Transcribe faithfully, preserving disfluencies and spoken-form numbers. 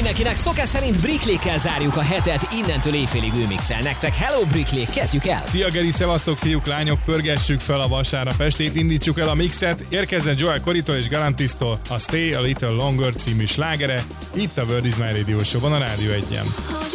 mindenkinek, szokás szerint Brickley-kkel zárjuk a hetet, innentől éjfélig ő mixel nektek. Hello Brickley, kezdjük el! Szia Geri, szevasztok fiúk, lányok, pörgessük fel a vasárnap estét, indítsuk el a mixet, érkezzen Joel Corritól és Galantistól a Stay a Little Longer című slágere, itt a World is My Radio Show-ban a Rádió egyen.